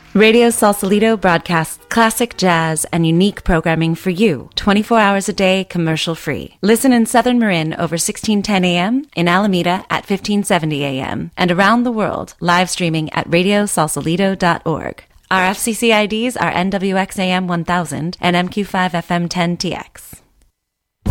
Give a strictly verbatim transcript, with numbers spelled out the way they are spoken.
Radio Sausalito broadcasts classic jazz and unique programming for you, twenty-four hours a day, commercial-free. Listen in Southern Marin over sixteen ten A M, in Alameda at fifteen seventy A M, and around the world, live streaming at radio sausalito dot org. Our F C C I Ds are N W X A M one thousand and M Q five F M ten T X.